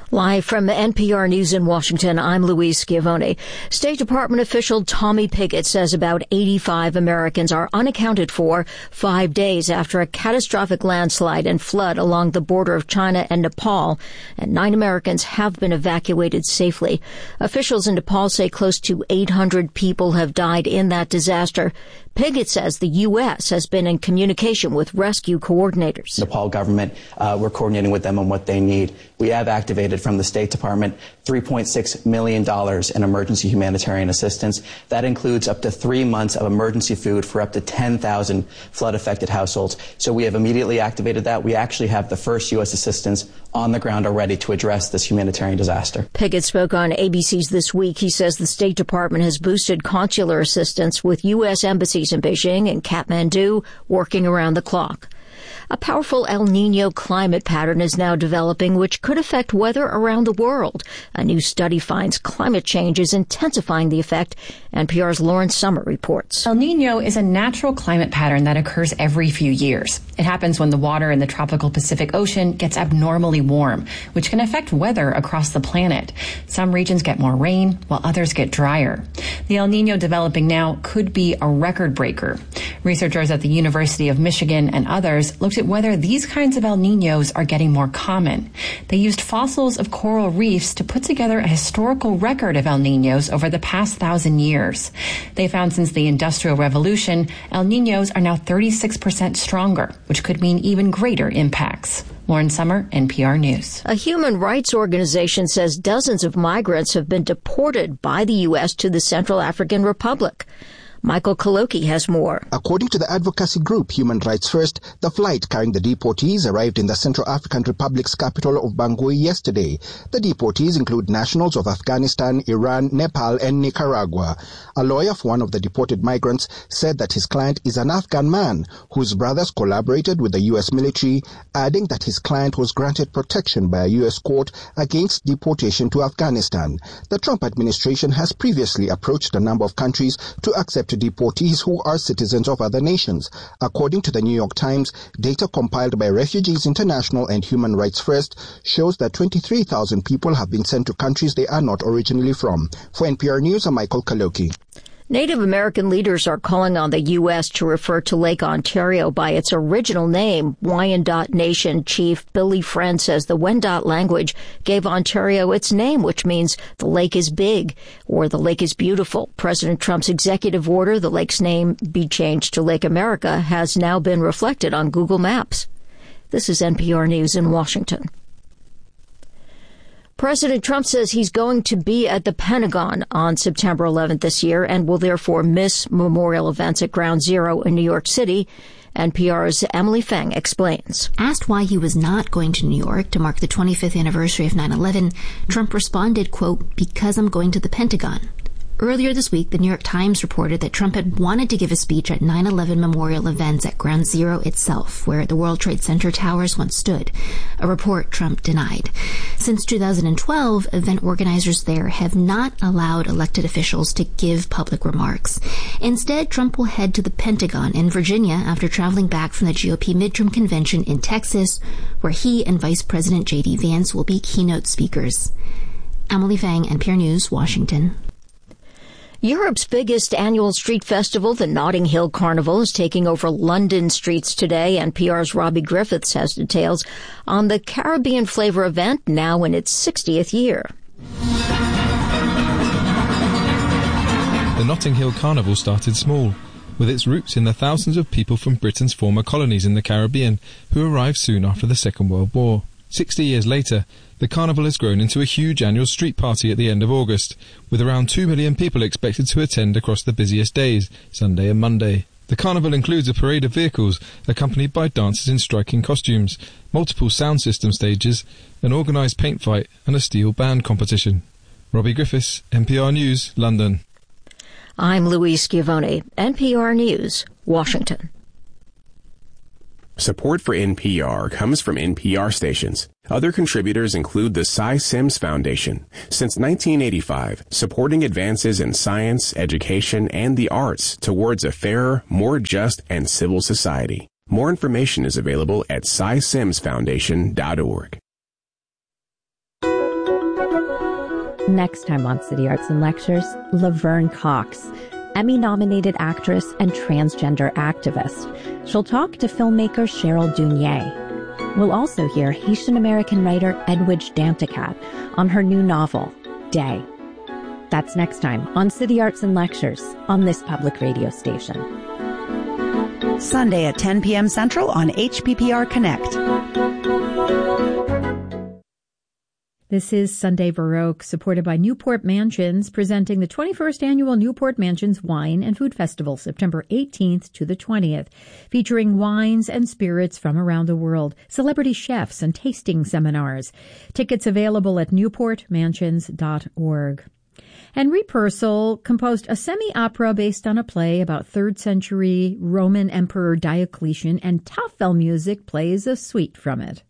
Live from NPR News in Washington, I'm Louise Schiavone. State Department official Tommy Pigott says about 85 Americans are unaccounted for 5 days after a catastrophic landslide and flood along the border of China and Nepal, and 9 Americans have been evacuated safely. Officials in Nepal say close to 800 people have died in that disaster. Pigott says the U.S. has been in communication with rescue coordinators. Nepal government, we're coordinating with them on what they need. We have activated from the State Department $3.6 million in emergency humanitarian assistance. That includes up to 3 months of emergency food for up to 10,000 flood-affected households. So we have immediately activated that. We actually have the first U.S. assistance on the ground already to address this humanitarian disaster. Pigott spoke on ABC's This Week. He says the State Department has boosted consular assistance with U.S. embassies in Beijing and Kathmandu working around the clock. A powerful El Niño climate pattern is now developing, which could affect weather around the world. A new study finds climate change is intensifying the effect. NPR's Lauren Sommer reports. El Niño is a natural climate pattern that occurs every few years. It happens when the water in the tropical Pacific Ocean gets abnormally warm, which can affect weather across the planet. Some regions get more rain, while others get drier. The El Niño developing now could be a record breaker. Researchers at the University of Michigan and others looked at whether these kinds of El Niños are getting more common. They used fossils of coral reefs to put together a historical record of El Niños over the past 1,000 years. They found since the Industrial Revolution, El Niños are now 36% stronger, which could mean even greater impacts. Lauren Sommer, NPR News. A human rights organization says dozens of migrants have been deported by the U.S. to the Central African Republic. Michael Kaloki has more. According to the advocacy group Human Rights First, the flight carrying the deportees arrived in the Central African Republic's capital of Bangui yesterday. The deportees include nationals of Afghanistan, Iran, Nepal, and Nicaragua. A lawyer for one of the deported migrants said that his client is an Afghan man whose brothers collaborated with the U.S. military, adding that his client was granted protection by a U.S. court against deportation to Afghanistan. The Trump administration has previously approached a number of countries to accept deportees who are citizens of other nations. According to the New York Times, data compiled by Refugees International and Human Rights First shows that 23,000 people have been sent to countries they are not originally from. For NPR News, I'm Michael Kaloki. Native American leaders are calling on the U.S. to refer to Lake Ontario by its original name. Wyandot Nation Chief Billy Friend says the Wendat language gave Ontario its name, which means the lake is big or the lake is beautiful. President Trump's executive order, the lake's name be changed to Lake America, has now been reflected on Google Maps. This is NPR News in Washington. President Trump says he's going to be at the Pentagon on September 11th this year and will therefore miss memorial events at Ground Zero in New York City. NPR's Emily Feng explains. Asked why he was not going to New York to mark the 25th anniversary of 9/11, Trump responded, quote, "Because I'm going to the Pentagon." Earlier this week, the New York Times reported that Trump had wanted to give a speech at 9/11 memorial events at Ground Zero itself, where the World Trade Center towers once stood, a report Trump denied. Since 2012, event organizers there have not allowed elected officials to give public remarks. Instead, Trump will head to the Pentagon in Virginia after traveling back from the GOP midterm convention in Texas, where he and Vice President J.D. Vance will be keynote speakers. Emily Fang, NPR News, Washington. Europe's biggest annual street festival, the Notting Hill Carnival, is taking over London streets today. NPR's Robbie Griffiths has details on the Caribbean flavor event, now in its 60th year. The Notting Hill Carnival started small, with its roots in the thousands of people from Britain's former colonies in the Caribbean who arrived soon after the Second World War. 60 years later, the carnival has grown into a huge annual street party at the end of August, with around 2 million people expected to attend across the busiest days, Sunday and Monday. The carnival includes a parade of vehicles, accompanied by dancers in striking costumes, multiple sound system stages, an organised paint fight and a steel band competition. Robbie Griffiths, NPR News, London. I'm Louise Schiavone, NPR News, Washington. Support for NPR comes from NPR stations. Other contributors include the Cy Sims Foundation. Since 1985, supporting advances in science, education, and the arts towards a fairer, more just, and civil society. More information is available at cysimsfoundation.org. Next time on City Arts and Lectures, Laverne Cox, Emmy-nominated actress and transgender activist. She'll talk to filmmaker Cheryl Dunye. We'll also hear Haitian-American writer Edwidge Danticat on her new novel, Day. That's next time on City Arts and Lectures on this public radio station. Sunday at 10 p.m. Central on HPPR Connect. This is Sunday Baroque, supported by Newport Mansions, presenting the 21st Annual Newport Mansions Wine and Food Festival, September 18th to the 20th, featuring wines and spirits from around the world, celebrity chefs, and tasting seminars. Tickets available at newportmansions.org. Henry Purcell composed a semi-opera based on a play about 3rd century Roman Emperor Diocletian, and Tafel Music plays a suite from it.